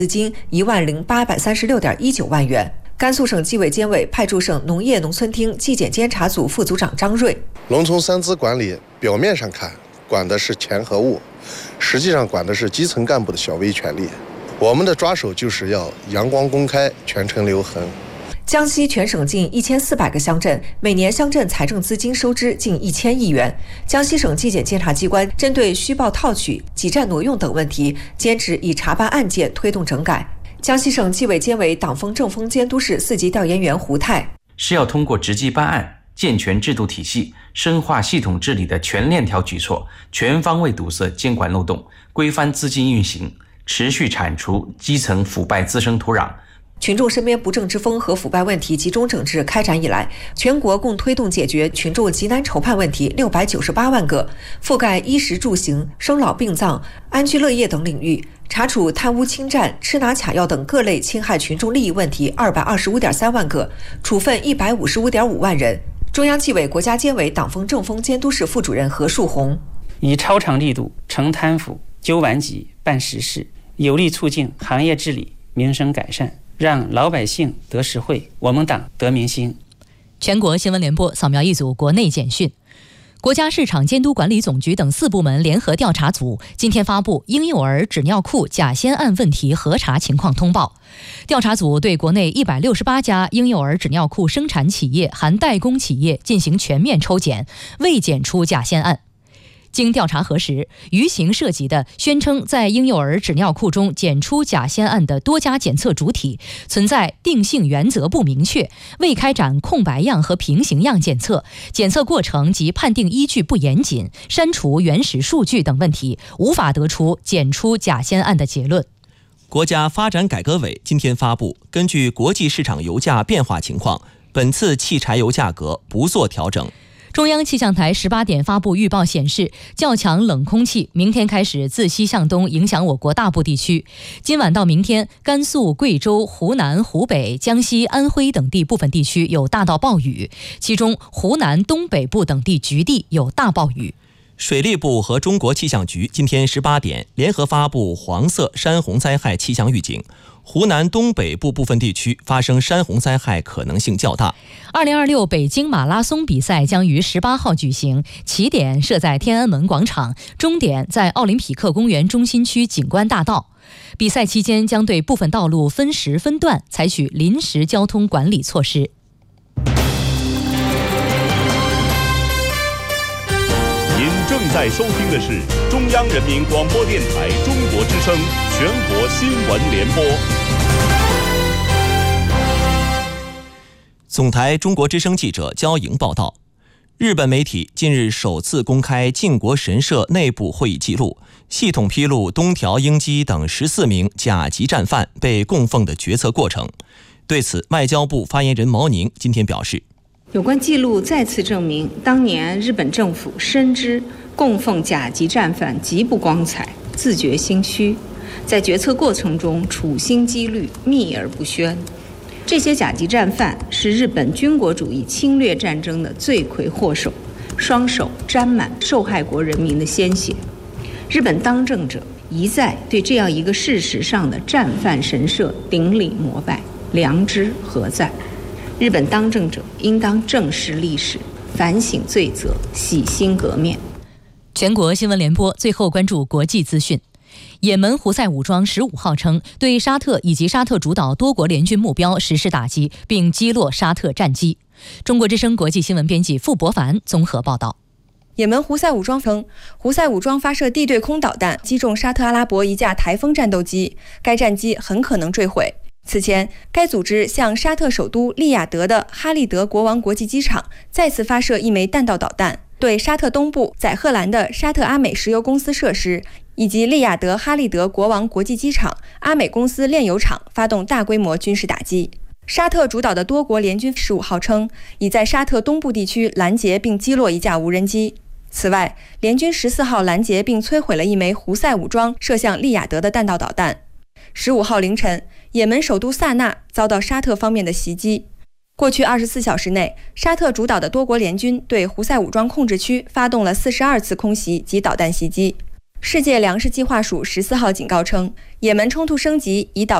资金10836.19万元。甘肃省纪委监委派驻省农业农村厅纪检监察组副组长张瑞： 农村三资管理表面上看管的是钱和物，实际上管的是基层干部的小微权利。我们的抓手就是要阳光公开，全程留痕。 江西全省近1400个乡镇，每年乡镇财政资金收支近1000亿元。江西省纪检监察机关针对虚报套取、挤占挪用等问题，坚持以查办案件推动整改。江西省纪委监委党风政风监督室4级调研员胡泰： 是要通过直击办案、健全制度体系、深化系统治理的全链条举措，全方位堵塞监管漏洞，规范资金运行，持续铲除基层腐败滋生土壤。 群众身边不正之风和腐败问题集中整治开展以来，全国共推动解决群众急难愁盼问题698万个，覆盖衣食住行、生老病葬、安居乐业等领域，查处贪污侵占、吃拿卡要等各类侵害群众利益问题225.3万个，处分155.5万人。中央纪委国家监委党风政风监督室副主任何树红： 以超常力度惩贪腐、纠顽疾、办实事，有力促进行业治理、民生改善，让老百姓得实惠，我们党得民心。 全国新闻联播扫描一组国内简讯。国家市场监督管理总局等4部门联合调查组今天发布婴幼儿纸尿裤假仙案问题核查情况通报。调查组对国内168家婴幼儿纸尿裤生产企业含代工企业进行全面抽检，未检出假仙案。经调查核实，余刑涉及的宣称在婴幼儿纸尿裤中检出假仙案的多家检测主体存在定性原则不明确、未开展空白样和平行样检测、检测过程及判定依据不严谨、删除原始数据等问题，无法得出检出假仙案的结论。 国家发展改革委今天发布，根据国际市场油价变化情况，本次汽柴油价格不做调整。 中央气象台18点发布预报显示，较强冷空气明天开始自西向东影响我国大部地区。今晚到明天，甘肃、贵州、湖南、湖北、江西、安徽等地部分地区有大到暴雨，其中湖南东北部等地局地有大暴雨。 水利部和中国气象局今天18点联合发布黄色山洪灾害气象预警，湖南东北部部分地区发生山洪灾害可能性较大。 2026北京马拉松比赛将于18号举行，起点设在天安门广场，终点在奥林匹克公园中心区景观大道。比赛期间将对部分道路分时分段采取临时交通管理措施。 您正在收听的是中央人民广播电台中国之声全国新闻联播。 总台中国之声记者焦莹报道，日本媒体近日首次公开靖国神社内部会议记录，系统披露东条英机等14名甲级战犯被供奉的决策过程。对此，外交部发言人毛宁今天表示， 有关记录再次证明，当年日本政府深知供奉甲级战犯极不光彩，自觉心虚，在决策过程中处心积虑，秘而不宣。这些甲级战犯是日本军国主义侵略战争的罪魁祸首，双手沾满受害国人民的鲜血。日本当政者一再对这样一个事实上的战犯神社顶礼膜拜，良知何在？日本当政者应当正视历史，反省罪责，洗心革面。 全国新闻联播最后关注国际资讯。也门胡塞武装15号称对沙特以及沙特主导多国联军目标实施打击，并击落沙特战机。中国之声国际新闻编辑傅博凡综合报道。 也门胡塞武装称，胡塞武装发射地对空导弹击中沙特阿拉伯一架台风战斗机，该战机很可能坠毁。此前，该组织向沙特首都利雅得的哈利德国王国际机场再次发射一枚弹道导弹，对沙特东部载荷兰的沙特阿美石油公司设施以及利雅得哈利德国王国际机场、阿美公司炼油厂发动大规模军事打击。沙特主导的多国联军15号称，已在沙特东部地区拦截并击落一架无人机。此外，联军14号拦截并摧毁了一枚胡塞武装射向利雅得的弹道导弹。15号凌晨，也门首都萨那遭到沙特方面的袭击。过去24小时内，沙特主导的多国联军对胡塞武装控制区发动了42次空袭及导弹袭击。 世界粮食计划署14号警告称，也门冲突升级已导